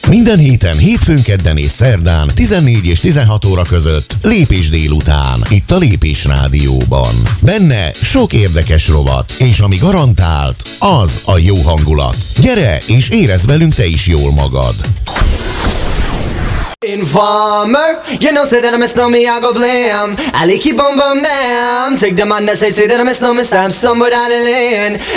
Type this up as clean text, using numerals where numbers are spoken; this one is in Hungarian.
Minden héten, hétfőn, kedden és szerdán 14 és 16 óra között Lépés délután, itt a Lépés Rádióban. Benne sok érdekes rovat, és ami garantált, az a jó hangulat. Gyere és érezd velünk te is jól magad. Informer, you know, say that I miss no me, I go blam. Ali keep on bum bam. Take the man that say that I miss no me, stab somewhere down the lane.